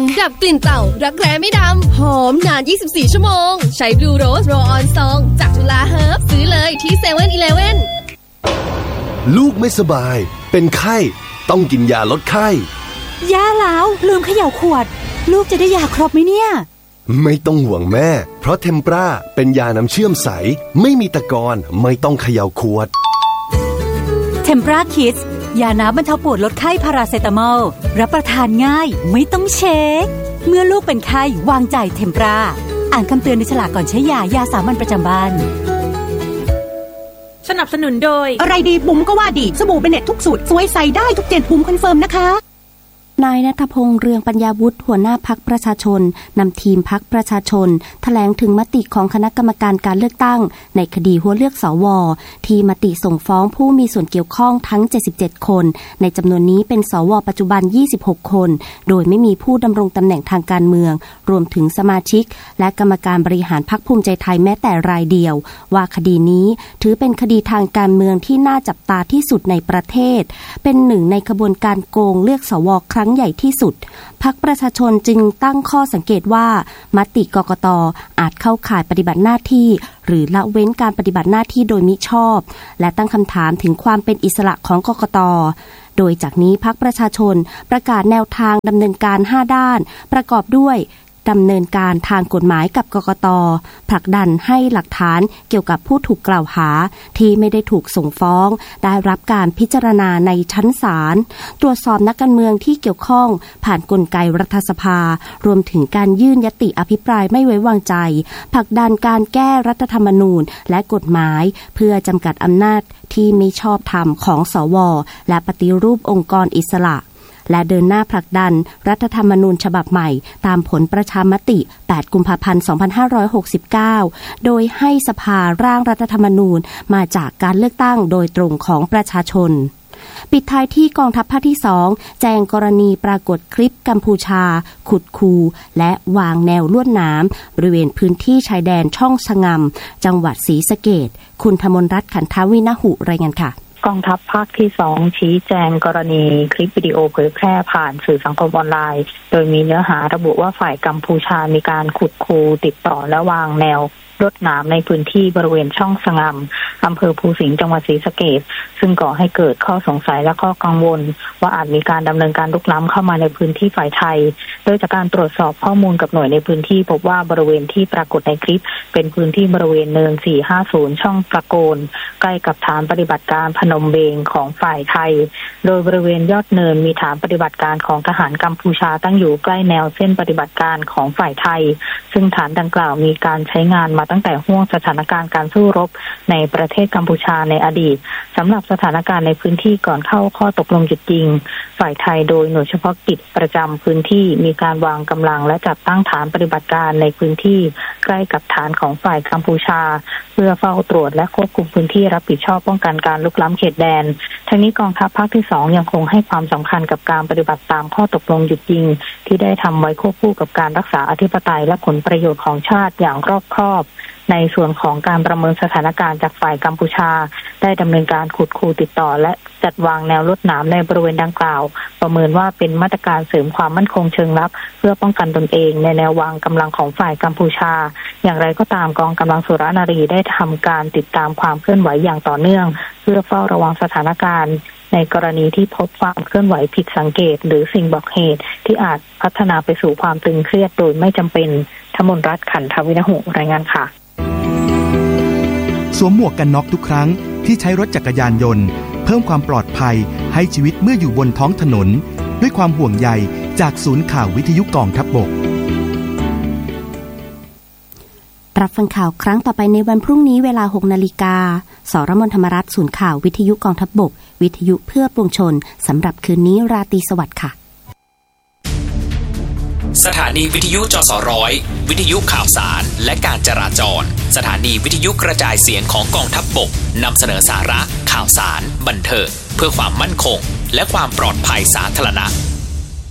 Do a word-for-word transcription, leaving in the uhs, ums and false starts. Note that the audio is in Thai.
ดับกลิ่นเต่ารักแร้ไม่ดำหอมนานยี่สิบสี่ชั่วโมงใช้ Blue Rose Roll On Song จากจุฬาเฮิร์บซื้อเลยที่ เซเว่น อีเลฟเว่นลูกไม่สบายเป็นไข้ต้องกินยาลดไข้ยาแล้วลืมเขย่าขวดลูกจะได้ยาครบไหมเนี่ยไม่ต้องห่วงแม่เพราะเทมปราเป็นยาน้ำเชื่อมใสไม่มีตะกอนไม่ต้องเขย่าขวดเทมปราคิดยาน้ำบรรเทาปวดลดไข้พาราเซตามอลรับประทานง่ายไม่ต้องเช็คเมื่อลูกเป็นไข้วางใจเทมปราอ่านคำเตือนในฉลากก่อนใช้ยายาสามัญประจำบ้านสนับสนุนโดยอะไรดีบุ๋มก็ว่าดีสบู่เบเน็ตทุกสูตรสวยใส่ได้ทุกเจนบุ๋มคอนเฟิร์มนะคะนายณัฐพงษ์เรืองปัญญาวุฒิหัวหน้าพรรคประชาชนนำทีมพรรคประชาชนแถลงถึงมติของคณะกรรมการการเลือกตั้งในคดีหัวเลือกสวที่มติส่งฟ้องผู้มีส่วนเกี่ยวข้องทั้งเจ็ดสิบเจ็ดคนในจำนวนนี้เป็นสวปัจจุบันยี่สิบหกคนโดยไม่มีผู้ดำรงตำแหน่งทางการเมืองรวมถึงสมาชิกและกรรมการบริหารพรรคภูมิใจไทยแม้แต่รายเดียวว่าคดีนี้ถือเป็นคดีทางการเมืองที่น่าจับตาที่สุดในประเทศเป็นหนึ่งในขบวนการโกงเลือกสวครั้งใหญ่ที่สุดพรรคประชาชนจึงตั้งข้อสังเกตว่ามติกกต.อาจเข้าข่ายปฏิบัติหน้าที่หรือละเว้นการปฏิบัติหน้าที่โดยมิชอบและตั้งคำถามถึงความเป็นอิสระของกกต.โดยจากนี้พรรคประชาชนประกาศแนวทางดำเนินการห้าด้านประกอบด้วยดำเนินการทางกฎหมายกับกกต.ผลักดันให้หลักฐานเกี่ยวกับผู้ถูกกล่าวหาที่ไม่ได้ถูกส่งฟ้องได้รับการพิจารณาในชั้นศาลตรวจสอบนักการเมืองที่เกี่ยวข้องผ่านกลไกรัฐสภารวมถึงการยื่นญัตติอภิปรายไม่ไว้วางใจผลักดันการแก้รัฐธรรมนูญและกฎหมายเพื่อจำกัดอำนาจที่มิชอบธรรมของสวและปฏิรูปองค์กรอิสระและเดินหน้าผลักดันรัฐธรรมนูญฉบับใหม่ตามผลประชามติแปดกุมภาพันธ์สองพันห้าร้อยหกสิบเก้าโดยให้สภาร่างรัฐธรรมนูญมาจากการเลือกตั้งโดยตรงของประชาชนปิดท้ายที่กองทัพภาคที่สองแจ้งกรณีปรากฏคลิปกัมพูชาขุดคูและวางแนวลวดหนามบริเวณพื้นที่ชายแดนช่องชะงำจังหวัดศรีสะเกษคุณธมนรัตน์ขันธวินหุรายงานค่ะกองทัพภาคที่สองชี้แจงกรณีคลิปวิดีโอเผยแพร่ผ่านสื่อสังคมออนไลน์โดยมีเนื้อหาระบุว่าฝ่ายกัมพูชามีการขุดคูติดต่อและวางแนวรถน้ำในพื้นที่บริเวณช่องสงำอำเภอภูสิงห์จังหวัดศรีสะเกษซึ่งก่อให้เกิดข้อสงสัยและข้อกังวลว่าอาจมีการดำเนินการลุกล้ำเข้ามาในพื้นที่ฝ่ายไทยโดยจากการตรวจสอบข้อมูลกับหน่วยในพื้นที่พบว่าบริเวณที่ปรากฏในคลิปเป็นพื้นที่บริเวณเนินสี่ห้าศูนย์ช่องตะโกนใกล้กับฐานปฏิบัติการพนมเบงของฝ่ายไทยโดยบริเวณยอดเนินมีฐานปฏิบัติการของทหารกัมพูชาตั้งอยู่ใกล้แนวเส้นปฏิบัติการของฝ่ายไทยซึ่งฐานดังกล่าวมีการใช้งานมาตั้งแต่ห่วงสถานการณ์การสู้รบในประเทศกัมพูชาในอดีตสำหรับสถานการณ์ในพื้นที่ก่อนเข้าข้อตกลงหยุดยิงฝ่ายไทยโดยหน่วยเฉพาะกิจประจำพื้นที่มีการวางกำลังและจัดตั้งฐานปฏิบัติการในพื้นที่ใกล้กับฐานของฝ่ายกัมพูชาเพื่อเฝ้าตรวจและควบคุมพื้นที่รับผิดชอบป้องกันการลุกล้ำเขตแดนทั้งนี้กองทัพภาคที่สองยังคงให้ความสำคัญกับการปฏิบัติตามข้อตกลงหยุดยิงที่ได้ทำไว้ควบคู่กับการรักษาอธิปไตยและผลประโยชน์ของชาติอย่างรอบคอบในส่วนของการประเมินสถานการณ์จากฝ่ายกัมพูชาได้ดำเนินการขุดคูติดต่อและจัดวางแนวลวดหนามในบริเวณดังกล่าวประเมินว่าเป็นมาตรการเสริมความมั่นคงเชิงลับเพื่อป้องกันตนเองในแนววางกำลังของฝ่ายกัมพูชาอย่างไรก็ตามกองกำลังสุรนารีได้ทำการติดตามความเคลื่อนไหวอย่างต่อเนื่องเพื่อเฝ้าระวังสถานการณ์ในกรณีที่พบความเคลื่อนไหวผิดสังเกตหรือสิ่งบอกเหตุที่อาจพัฒนาไปสู่ความตึงเครียดโดยไม่จำเป็นธมนรัตน์ขันธวินหุรายงานค่ะสวมหมวกกันน็อกทุกครั้งที่ใช้รถจักรยานยนต์เพิ่มความปลอดภัยให้ชีวิตเมื่ออยู่บนท้องถนนด้วยความห่วงใยจากศูนย์ข่าววิทยุกองทัพบกรับฟังข่าวครั้งต่อไปในวันพรุ่งนี้เวลา หกนาฬิกา สรมนธรรมรัตน์ศูนย์ข่าววิทยุกองทัพบกวิทยุเพื่อปวงชนสำหรับคืนนี้ราตรีสวัสดิ์ค่ะสถานีวิทยุจสร้อยวิทยุข่าวสารและการจราจรสถานีวิทยุกระจายเสียงของกองทัพบกนำเสนอสาระข่าวสารบันเทิงเพื่อความมั่นคงและความปลอดภัยสาธารณะ